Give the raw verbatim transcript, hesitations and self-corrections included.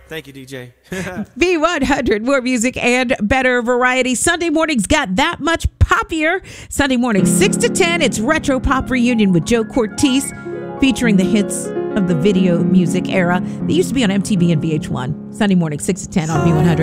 Thank you, D J. V one hundred, more music and better variety. Sunday mornings got that much poppier. Sunday morning, six to ten, it's Retro Pop Reunion with Joe Cortese, featuring the hits of the video music era. They used to be on M T V and V H one. Sunday morning, six to ten on V one hundred.